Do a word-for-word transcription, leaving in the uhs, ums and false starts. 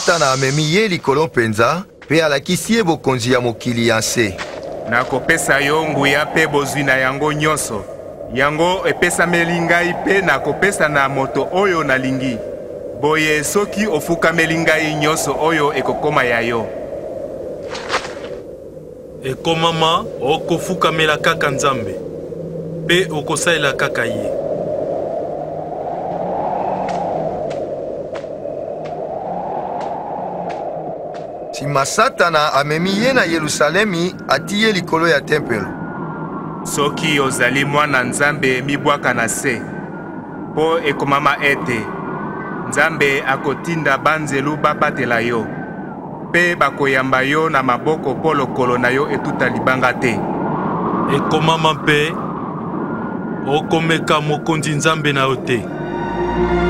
Satana amemi ye likolo mpenza pe alakisi ye bokonzi ya mokili ya nse. Nakopesa yo nguya pe bozwi na yango nyonso. Yango epesameli ngai pe nakopesa na moto oyo nalingi. Boye soki ofukameli ngai nyonso oyo ekokoma ya yo. Ekomama okofukamela kaka Nzambe pe okosalela kaka ye. Sima Satana amemi ye na Yerusalemi ati ye likolo ya tempelo. Soki ozali mwana Nzambe mibwaka na se. Po ekomama ete Nzambe akotinda banzelu babatela yo. Pe bakoyamba yo na maboko po lokolo na yo etuta libanga te. Ekomama mpe okomeka mokonzi Nzambe na yo te.